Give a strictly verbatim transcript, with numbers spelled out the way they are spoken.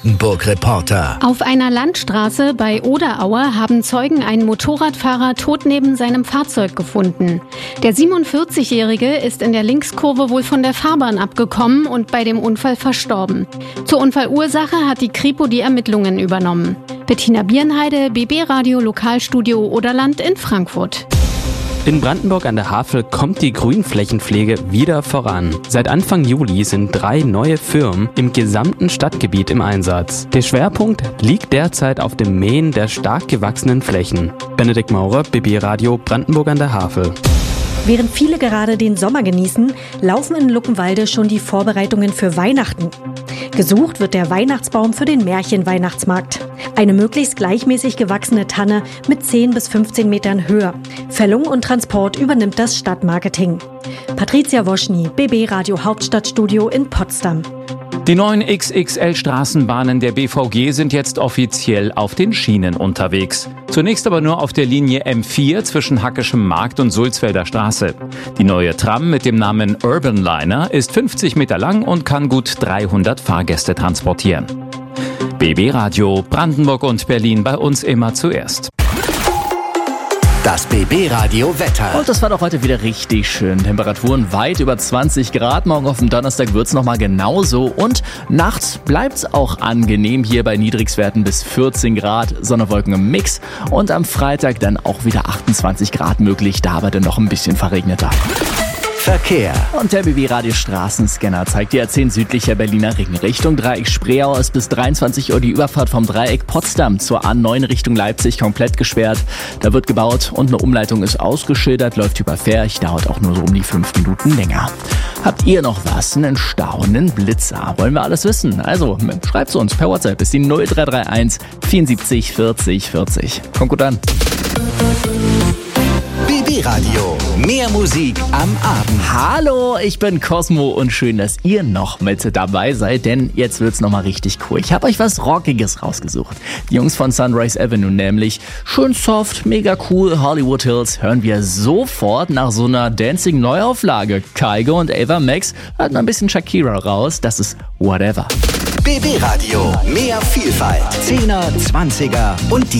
Brandenburg-Reporter. Auf einer Landstraße bei Oderaue haben Zeugen einen Motorradfahrer tot neben seinem Fahrzeug gefunden. Der siebenundvierzigjährige ist in der Linkskurve wohl von der Fahrbahn abgekommen und bei dem Unfall verstorben. Zur Unfallursache hat die Kripo die Ermittlungen übernommen. Bettina Bierenheide, B B-Radio Lokalstudio Oderland in Frankfurt. In Brandenburg an der Havel kommt die Grünflächenpflege wieder voran. Seit Anfang Juli sind drei neue Firmen im gesamten Stadtgebiet im Einsatz. Der Schwerpunkt liegt derzeit auf dem Mähen der stark gewachsenen Flächen. Benedikt Maurer, B B-Radio Brandenburg an der Havel. Während viele gerade den Sommer genießen, laufen in Luckenwalde schon die Vorbereitungen für Weihnachten. Gesucht wird der Weihnachtsbaum für den Märchenweihnachtsmarkt. Eine möglichst gleichmäßig gewachsene Tanne mit zehn bis fünfzehn Metern Höhe. Fällung und Transport übernimmt das Stadtmarketing. Patricia Woschny, B B-Radio Hauptstadtstudio in Potsdam. Die neuen X X L-Straßenbahnen der B V G sind jetzt offiziell auf den Schienen unterwegs. Zunächst aber nur auf der Linie M vier zwischen Hackeschem Markt und Sulzfelder Straße. Die neue Tram mit dem Namen Urban Liner ist fünfzig Meter lang und kann gut dreihundert Fahrgäste transportieren. B B-Radio Brandenburg und Berlin, bei uns immer zuerst. Das B B-Radio Wetter. Und das war doch heute wieder richtig schön. Temperaturen weit über zwanzig Grad. Morgen auf dem Donnerstag wird es nochmal genauso. Und nachts bleibt es auch angenehm hier bei Niedrigstwerten bis vierzehn Grad. Sonne, Wolken im Mix. Und am Freitag dann auch wieder achtundzwanzig Grad möglich. Da aber dann noch ein bisschen verregneter. Verkehr. Und der B B-Radio Straßenscanner zeigt dir zehn südlicher Berliner Ring. Richtung Dreieck Spreeau ist bis dreiundzwanzig Uhr die Überfahrt vom Dreieck Potsdam zur A neun Richtung Leipzig komplett gesperrt. Da wird gebaut und eine Umleitung ist ausgeschildert, läuft über Ferch, dauert auch nur so um die fünf Minuten länger. Habt ihr noch was? Einen Stau, einen Blitzer? Wollen wir alles wissen? Also schreibt's uns per WhatsApp. Ist die null drei drei eins vierundsiebzig vierzig vierzig. Kommt gut an. B B-Radio. Mehr Musik am Abend. Hallo, ich bin Cosmo und schön, dass ihr noch mit dabei seid, denn jetzt wird's nochmal richtig cool. Ich habe euch was Rockiges rausgesucht. Die Jungs von Sunrise Avenue nämlich. Schön soft, mega cool, Hollywood Hills hören wir sofort nach so einer Dancing-Neuauflage. Kygo und Ava Max hatten ein bisschen Shakira raus. Das ist Whatever. B B-Radio. Mehr Vielfalt. Zehner, Zwanziger und die